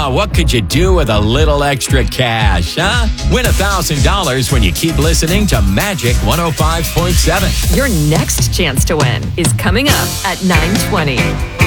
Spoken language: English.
Now, what could you do with a little extra cash, huh? Win $1,000 when you keep listening to Magic 105.7. Your next chance to win is coming up at 9:20.